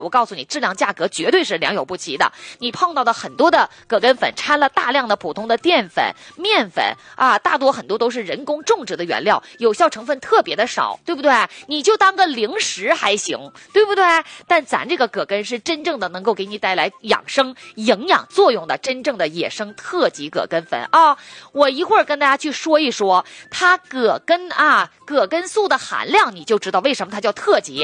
我告诉你，质量价格绝对是良莠不齐的。你碰到的很多的葛根粉掺了大量的普通的淀粉、面粉啊，大多很多都是人工种植的原料，有效成分特别的少，对不对？你就当个零食还行，对不对？但咱这个葛根是真正的能够给你带来养生营养作用的真正的野生特级葛根粉啊！我一会儿跟大家去说一说它葛根素的含量，你就知道为什么它叫特级。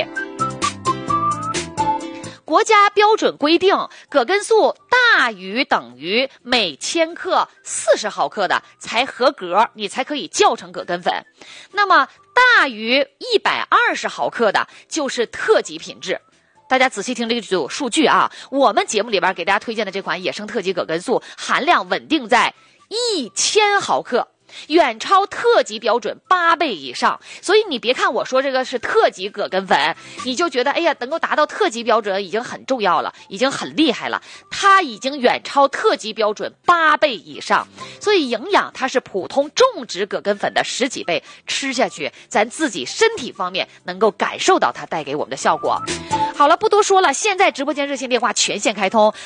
国家标准规定，葛根素大于等于每千克40毫克的才合格，你才可以叫成葛根粉。那么大于120毫克的就是特级品质。大家仔细听这组数据啊，我们节目里边给大家推荐的这款野生特级葛根素含量稳定在1000毫克。远超特级标准8倍以上，所以你别看我说这个是特级葛根粉，你就觉得哎呀，能够达到特级标准已经很重要了，已经很厉害了。它已经远超特级标准8倍以上，所以营养它是普通种植葛根粉的10几倍，吃下去咱自己身体方面能够感受到它带给我们的效果。好了，不多说了，现在直播间热线电话全线开通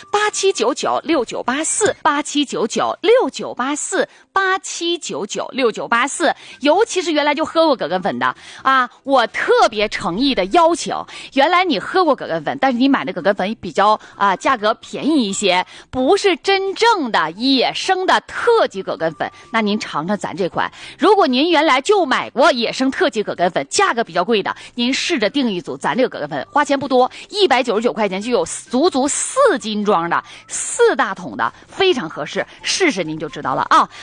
，87996984，87996984，87996984，尤其是原来就喝过葛根粉的啊，我特别诚意的邀请，原来你喝过葛根粉，但是你买的葛根粉比较价格便宜一些，不是真正的野生的特级葛根粉，那您尝尝咱这款。如果您原来就买过野生特级葛根粉，价格比较贵的，您试着订一组咱这个葛根粉，花钱不多，199块钱就有足足4斤装的，4大桶的，非常合适，试试您就知道了啊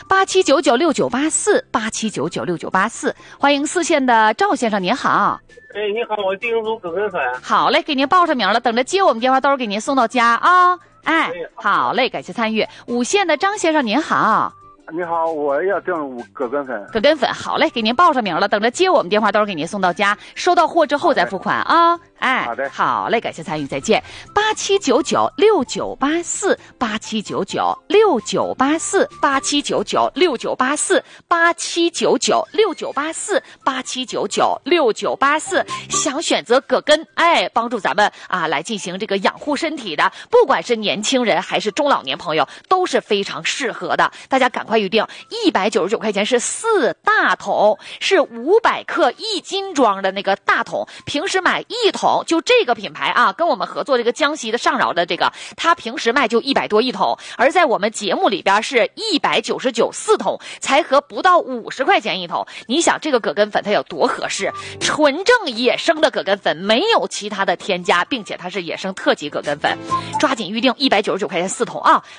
！87996984，87996984，欢迎4线的赵先生，您好。 哎，你好，我订一组葛根粉。 好嘞，给您报上名了，等着接我们电话，到时候给您送到家啊。哎，好嘞，感谢参与。5线的张先生，您好。 你好，我要订葛根粉。 葛根粉，好嘞，给您报上名了，等着接我们电话，到时候给您送到家，收到货之后再付款啊。哎， 好的， 好嘞，感谢参与，再见。87996984，87996984，87996984，87996984，想选择葛根，哎，帮助咱们来进行这个养护身体的，不管是年轻人还是中老年朋友，都是非常适合的。大家赶快预定，199块钱是4大桶，是500克1斤装的那个大桶，平时买1桶。就这个品牌啊，跟我们合作这个江西的上饶的这个，它平时卖就100多1桶，而在我们节目里边是199 4桶，才合不到50块钱1桶。你想这个葛根粉它有多合适？纯正野生的葛根粉，没有其他的添加，并且它是野生特级葛根粉，抓紧预定199块钱4桶啊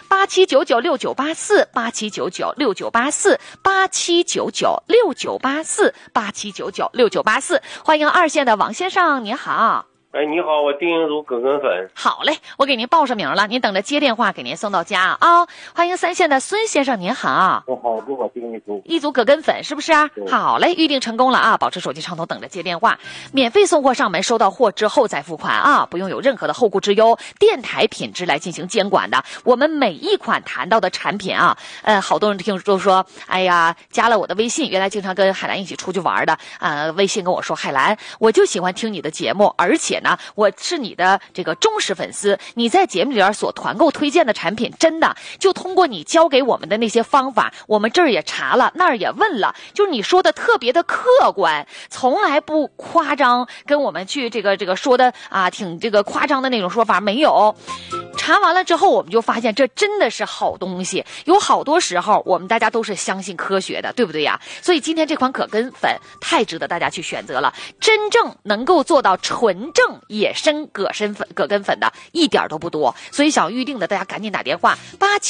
！87996984，87996984，87996984，87996984，欢迎2线的王先生，您好。 哎，你好，我订一组葛根粉。 好嘞，我给您报上名了，您等着接电话给您送到家啊！欢迎3线的孙先生，您好。 我好，给我订一组葛根粉，是不是啊？好嘞，预定成功了啊！保持手机畅通，等着接电话，免费送货上门，收到货之后再付款啊，不用有任何的后顾之忧，电台品质来进行监管的。我们每一款谈到的产品啊，好多人听都说，哎呀，加了我的微信，原来经常跟海兰一起出去玩的，微信跟我说，海兰，我就喜欢听你的节目，而且呢，我是你的这个忠实粉丝，你在节目里边所团购推荐的产品，真的就通过你教给我们的那些方法，我们这儿也查了，那儿也问了，就是你说的特别的客观，从来不夸张，跟我们去这个说的挺这个夸张的那种说法没有。查完了之后，我们就发现这真的是好东西，有好多时候我们大家都是相信科学的，对不对呀？所以今天这款葛根粉太值得大家去选择了，真正能够做到纯正野生葛根粉的一点都不多，所以想预定的大家赶紧打电话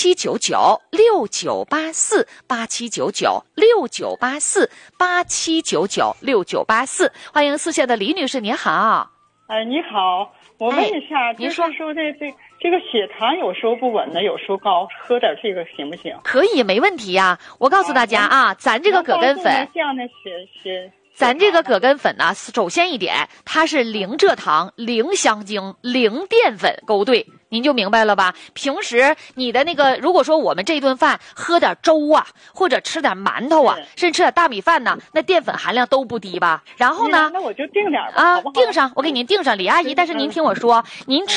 87996984，87996984，87996984，欢迎4线的李女士，您好。 你好，我问一下，就是说这个血糖有时候不稳的，有时候高，喝点这个行不行？ 可以，没问题呀。我告诉大家咱这个葛根粉， 这样的咱这个葛根粉呢，首先一点，它是零蔗糖、零香精、零淀粉勾兑，您就明白了吧？平时你的那个，如果说我们这一顿饭喝点粥啊，或者吃点馒头啊，甚至吃点大米饭呢，那淀粉含量都不低吧？然后呢， 那我就定点吧， 啊， 好不好？ 定上，我给您定上，李阿姨。但是您听我说，您吃